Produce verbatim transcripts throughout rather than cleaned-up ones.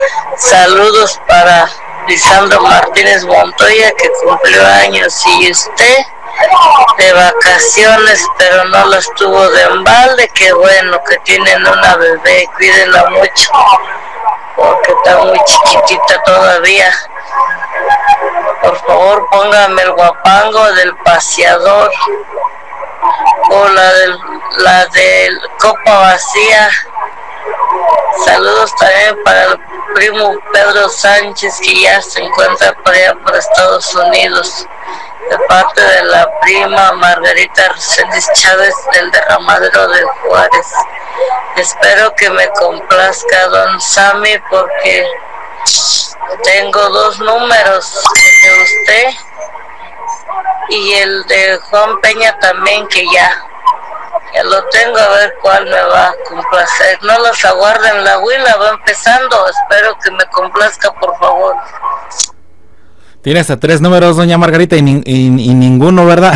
Saludos para Lisandro Martínez Montoya, que cumplió años, y usted de vacaciones, pero no las tuvo de embalde. Qué bueno que tienen una bebé, cuídenla mucho, porque está muy chiquitita todavía. Por favor, póngame el guapango del paseador, o la del, la del copa vacía. Saludos también para el primo Pedro Sánchez, que ya se encuentra por allá por Estados Unidos, de parte de la prima Margarita Arcendis Chávez del derramadero de Juárez. Espero que me complazca don Sammy, porque tengo dos números, el de usted y el de Juan Peña también, que ya ya lo tengo, a ver cuál me va a complacer. No los aguarden, la huila va empezando. Espero que me complazca, por favor. Tienes a tres números, doña Margarita, y, ni, y, y ninguno, ¿verdad?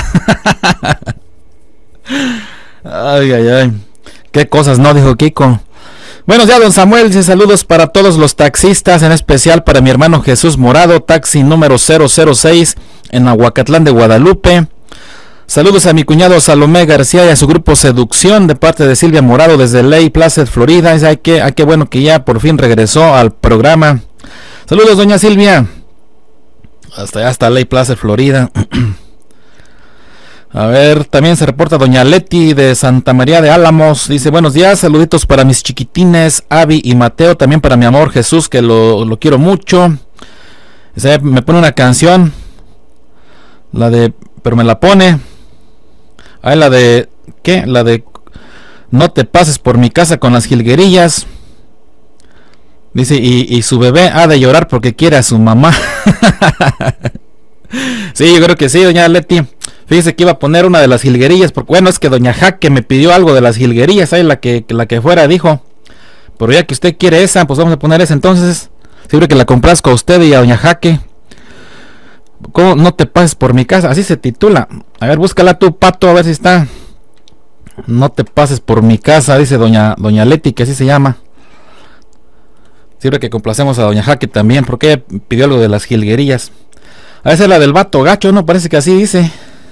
Ay, ay, ay. Qué cosas, ¿no? Dijo Kiko. Buenos días, don Samuel. Dice saludos para todos los taxistas, en especial para mi hermano Jesús Morado, taxi número cero cero seis en Aguacatlán de Guadalupe. Saludos a mi cuñado Salomé García y a su grupo Seducción, de parte de Silvia Morado desde Ley Placid, Florida. Dice, ay, qué, ay, qué bueno que ya por fin regresó al programa. Saludos, doña Silvia. Hasta allá, hasta Ley Placid, Florida. A ver, también se reporta doña Leti de Santa María de Álamos. Dice, buenos días, saluditos para mis chiquitines, Avi y Mateo. También para mi amor Jesús, que lo, lo quiero mucho. Dice, me pone una canción, la de, pero me la pone. Ah, la de, ¿qué? La de no te pases por mi casa con las jilguerillas. Dice, y, y su bebé ha de llorar porque quiere a su mamá. Sí, yo creo que sí, doña Leti. Fíjese que iba a poner una de las jilguerillas, porque bueno, es que doña Jaque me pidió algo de las jilguerillas, ahí la que, la que fuera dijo. Pero ya que usted quiere esa, pues vamos a poner esa entonces. Siempre que la complazco a usted y a doña Jaque. ¿Cómo no te pases por mi casa? Así se titula. A ver, búscala tú, Pato, a ver si está. No te pases por mi casa, dice doña doña Leti, que así se llama. Siempre que complacemos a doña Jaque también, porque ella pidió algo de las jilguerillas. A esa es la del vato gacho, ¿no? Parece que así dice.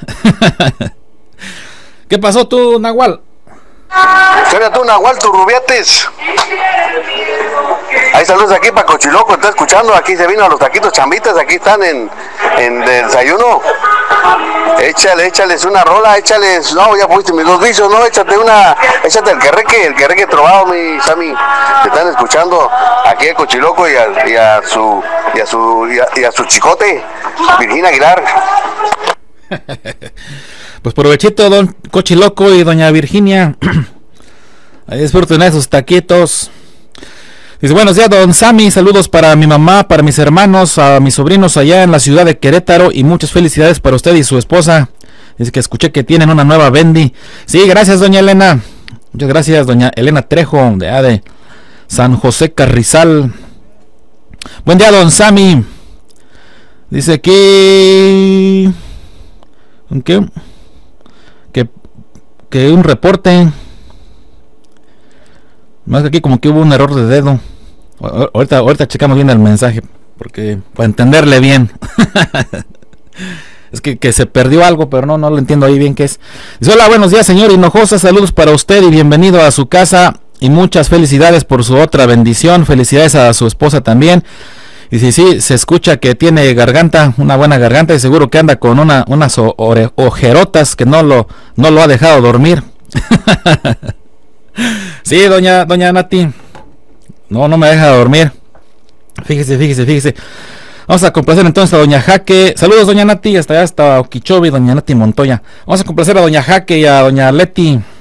¿Qué pasó tú, Nahual? ¿Qué onda tú, Nahual, tus rubiates? Hay saludos aquí para Cochiloco, está escuchando, aquí se vino a los taquitos chambitas, aquí están en, en de desayuno. Échale, échales una rola, échales, no, ya fuiste mis dos vicios, no, échate una, échate el querreque, el querreque trovado, mi Sammy. Te están escuchando aquí a Cochiloco y a, y a su, y a su, y a, y a su chicote, Virginia Aguilar. Pues provechito, don Cochiloco y doña Virginia. Ahí disfruten esos taquitos. Dice, buenos días, don Sammy, saludos para mi mamá, para mis hermanos, a mis sobrinos allá en la ciudad de Querétaro, y muchas felicidades para usted y su esposa. Dice que escuché que tienen una nueva Bendy. Sí, gracias, doña Elena. Muchas gracias, doña Elena Trejo, de, de San José Carrizal. Buen día, don Sammy. Dice que... ¿Qué? Que, que un reporte. Más que aquí como que hubo un error de dedo. Ahorita, ahorita checamos bien el mensaje, porque para entenderle bien. Es que, que se perdió algo, pero no, no lo entiendo ahí bien qué es. Dice, hola, buenos días, señor Hinojosa, saludos para usted y bienvenido a su casa. Y muchas felicidades por su otra bendición. Felicidades a su esposa también. Y si sí, se escucha que tiene garganta, una buena garganta, y seguro que anda con una, unas ore, ojerotas que no lo, no lo ha dejado dormir. Sí, doña, doña Nati. No, no me deja dormir. Fíjese, fíjese, fíjese. Vamos a complacer entonces a doña Jaque. Saludos, doña Nati, hasta allá, hasta Okeechobee, doña Nati Montoya. Vamos a complacer a doña Jaque y a doña Leti.